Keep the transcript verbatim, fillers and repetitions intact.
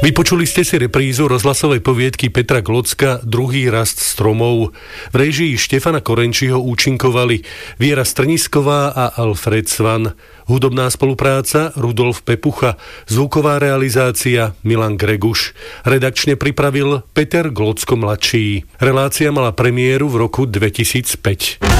Vypočuli ste si reprízu rozhlasovej poviedky Petra Glocka Druhý rast stromov. V réžii Štefana Korenčiho účinkovali Viera Strnisková a Alfred Svan. Hudobná spolupráca Rudolf Pepucha. Zvuková realizácia Milan Greguš. Redakčne pripravil Peter Glocko mladší. Relácia mala premiéru v roku dvetisícpäť.